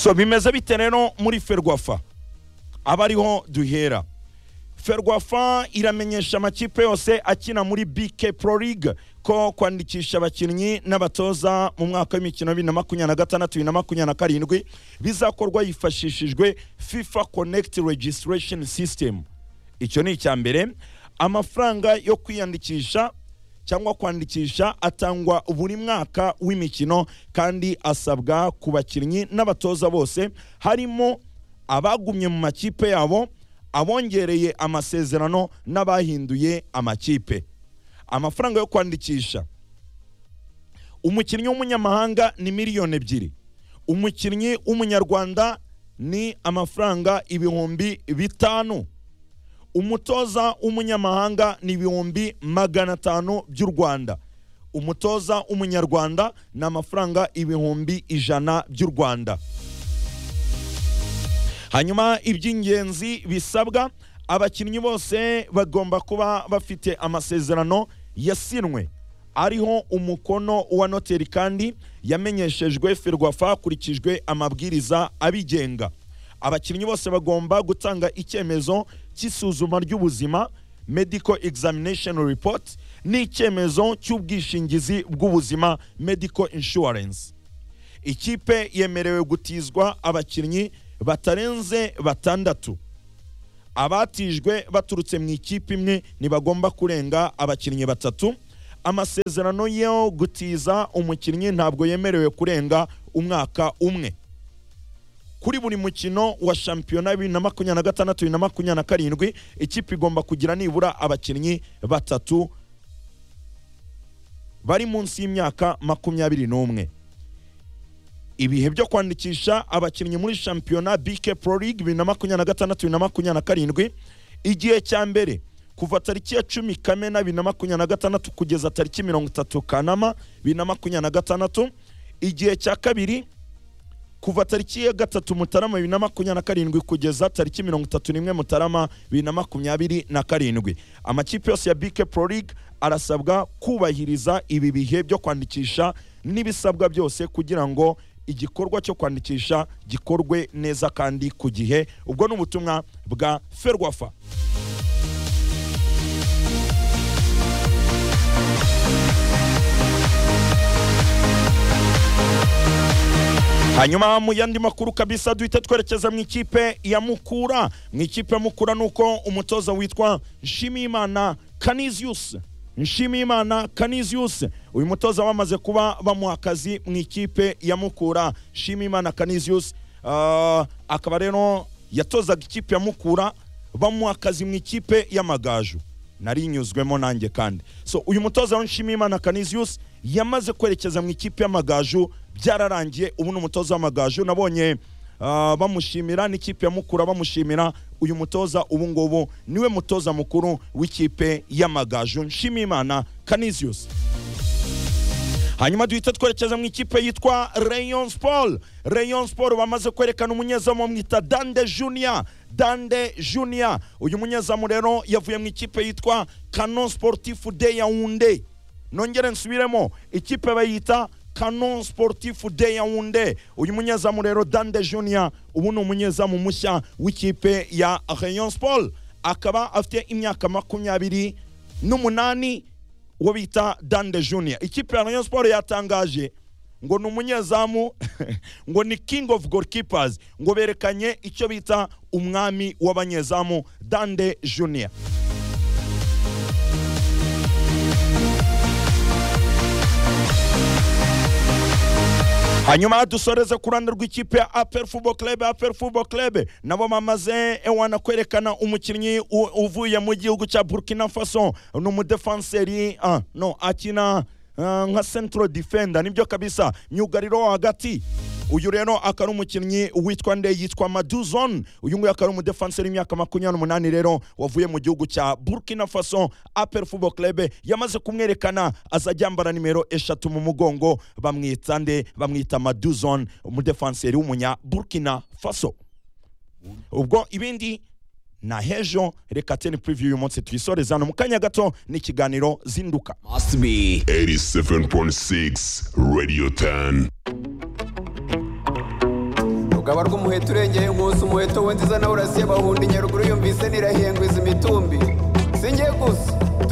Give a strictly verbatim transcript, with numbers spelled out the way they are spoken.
So bimeze bite rero muri Ferwafa abariho duhera. Ferwafa iramenyesha amakipe yose akina muri B K Pro League ko kwandikisha abakinnyi n'abatoza mu mwaka w'imikino bibiri na makumyabiri na gatandatu bibiri na makumyabiri na karindwi bizakorwa yifashishijwe FIFA Connect Registration System. Icyo ni icyambere. Amafaranga yo kwiyandikisha cyangwa kwandikisha atangwa buri mwaka w'imikino kandi asabwa ku bakinnyi n'abatoza bose harimo abagumye mu makipe yabo, abongereye amasezerano n'abahinduye amakipe. Amafaranga yo kwandikisha umukinnyi w'umunyamahanga ni miliyoni ebyiri, umukinnyi w'umunyarwanda ni amafaranga ibihumbi bitanu, umutoza w'umunyamahanga ni ibihumbi magana atanu by'u Rwanda, umutoza w'umunyarwanda ni amafaranga ibihumbi ijana by'u Rwanda. Hanyuma iby'ingenzi bisabwa, abakinnyi bose bagomba kuba bafite amasezerano yasinwe ariho umukono wa noteri kandi yamenyeshejwe Ferwafa hakurikijwe amabwiriza abigenga. Abakinnyi bose bagomba gutanga icyemezo cy'isuzuma ry'ubuzima medical examination report n'icyemezo cy'ubwishingizi bw'ubuzima medical insurance. Ikipe yemerewe gutizwa abakinnyi batarenze batandatu. Abatijwe baturutse mu ikipe imwe ntibagomba kurenga abakinnyi batatu. Amasezerano yo gutiza umukinnyi ntabwo yemerewe kurenga umwaka umwe. Kuri buri mukino wa shampiyona bibiri na makumyabiri na gatandatu bibiri na makumyabiri na karindwi ikipe igomba kugira nibura abakinnyi batatu bari munsi y'imyaka makumyabiri n'umwe. Ibihe byo kwandikisha abakinnyi muri shampiyona B K Pro League bibiri na makumyabiri na gatandatu bibiri na makumyabiri na karindwi, igihe cya mbere kuva tariki ya cumi Kamena bibiri na makumyabiri na gatandatu kugeza tariki mirongo itatu Kanama bibiri na makumyabiri na gatandatu, igihe cya kabiri kuva tariki ya gatatu Mutarama bibiri na makumyabiri na karindwi kugeza tariki mirongo itatu n'imwe Mutarama bibiri na makumyabiri na karindwi. Amakipe yose ya B K Pro League arasabwa kubahiriza ibi bihe byo kwandikisha n'ibisabwa byose kugira ngo igikorwa cyo kwandikisha gikorwe neza kandi ku gihe. Ubwo ni ubutumwa bwa Ferwafa. Hanyuma mu yandi makuru kabisa duhita twerekeza mu ikipe ya Mukura. Mu ikipe ya Mukura nuko umutoza witwa Nshimiyimana Canisius Nshimiyimana Canisius uyu mutoza wamaze kuba bamuha akazi mu ikipe ya Mukura. Nshimiyimana Canisius uh, akaba rero yatozaga ikipe ya Mukura bamuha akazi mu ikipe y'Amagaju. Nari nyuzwemo nanjye kandi. So uyu mutoza wa Nshimiyimana Canisius yamaze kwerekeza mu ikipe y'Amagaju, byararangiye. Ubu n'umutoza w'Amagaju nabonye uh, bamushimira n'ikipe ya Mukura bamushimira. Uyu mutoza ubu ngubu niwe mutoza mukuru w'ikipe y'Amagaju, Nshimiyimana Canisius. Hanyuma duhita twerekeza mu ikipe yitwa Rayon Sport. Rayon Sport bamaze kwerekana umunyezamu mwita Dande Junior. Dande Junior uyu munyezamu rero yavuye mu ikipe yitwa Canon Sportif de Yaoundé. Nongere nsubiremo, ikipe bayita Canon Sportif de Yaoundé. Uyu munyezamu rero Dande Junior ubu ni umunyezamu mushya w'ikipe ya Rayon Sport, akaba afite imyaka makumyabiri n'umunani. Uwo bita Dande Junior. Ikipe ya Rayon Sport yatangaje ngo ni umunyezamu ngo ni king of goalkeepers, ngo berekanye icyo bita umwami w'abanyezamu Dande Junior. Hanyuma dusoreze kuranda rw'ikipe ya A P R Football Club. A P R Football Club nabo bamaze ewana kwerekana umukinnyi uvuye mu gihugu cya Burkina Faso, no mu defenseri ah no akina uh, nka central defender, nibyo kabisa, myugariro hagati. Uyu rero akari umukinnyi witwa nde yitwa Maduzon. Uyu nguyu akari umudefenseri imyaka makumyabiri n'umunani rero wavuye mu gihugu cya Burkina Faso. A P R Football Club yamaze kumwerekana azajyambara nimero eshatu mu mugongo, bamwita nde bamwita Maduzon, umudefenseri w'umunya Burkina Faso. Ubwo ibindi na hejo reka teni preview uyu munsi twisoreza no mukanya gato n'ikiganiro zinduka. Must be eighty-seven point six Radio ten. rugaba rw'umuheto urengeye nkusi umuheto we nziza nawe urasiye bahundi nyaruguru yumvise nirahengwiza imitumbi singiye gusa